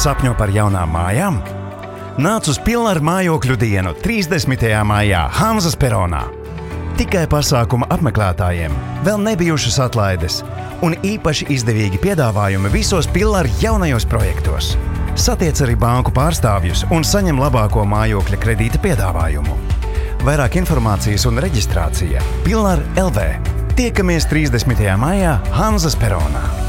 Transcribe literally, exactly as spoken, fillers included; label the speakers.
Speaker 1: Sapņo par jaunām mājām? Nāc uz Pilnara mājokļu dienu trīsdesmitajā maijā Hanzas peronā. Tikai pasākuma apmeklētājiem vēl nebijušas atlaides un īpaši izdevīgi piedāvājumi visos Pilnara jaunajos projektos. Satiec arī banku pārstāvjus un saņem labāko mājokļa kredīta piedāvājumu. Vairāk informācijas un reģistrācija Pilnara L V. Tiekamies trīsdesmitajā maijā Hanzas peronā.